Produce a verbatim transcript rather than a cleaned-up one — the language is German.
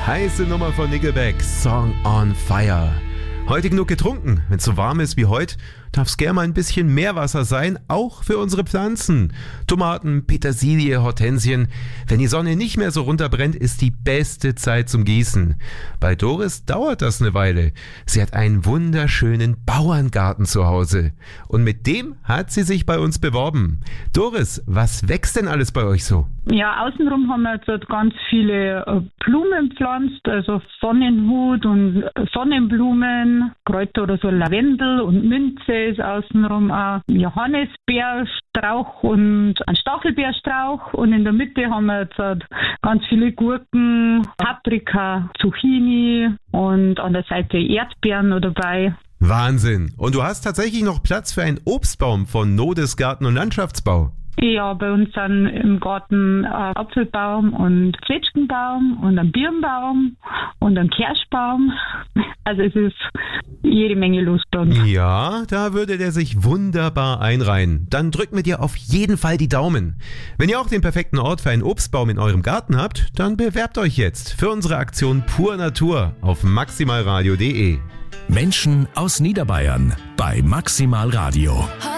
Heiße Nummer von Nickelback, Song on Fire. Heute genug getrunken. Wenn es so warm ist wie heute, darf es gerne mal ein bisschen mehr Wasser sein, auch für unsere Pflanzen. Tomaten, Petersilie, Hortensien. Wenn die Sonne nicht mehr so runterbrennt, ist die beste Zeit zum Gießen. Bei Doris dauert das eine Weile. Sie hat einen wunderschönen Bauerngarten zu Hause. Und mit dem hat sie sich bei uns beworben. Doris, was wächst denn alles bei euch so? Ja, außenrum haben wir jetzt ganz viele äh, Blumen gepflanzt, also Sonnenhut und Sonnenblumen, Kräuter oder so Lavendel und Minze ist außenrum auch Johannisbeerstrauch und ein Stachelbeerstrauch und in der Mitte haben wir jetzt äh, ganz viele Gurken, Paprika, Zucchini und an der Seite Erdbeeren noch dabei. Wahnsinn! Und du hast tatsächlich noch Platz für einen Obstbaum von Nodes Garten- und Landschaftsbau. Ja, bei uns sind im Garten ein Apfelbaum und Zwetschgenbaum und ein Birnbaum und ein Kirschbaum. Also es ist jede Menge los bei uns. Ja, da würde der sich wunderbar einreihen. Dann drücken wir dir auf jeden Fall die Daumen. Wenn ihr auch den perfekten Ort für einen Obstbaum in eurem Garten habt, dann bewerbt euch jetzt für unsere Aktion Pur Natur auf maximalradio punkt de. Menschen aus Niederbayern bei Maximal Radio.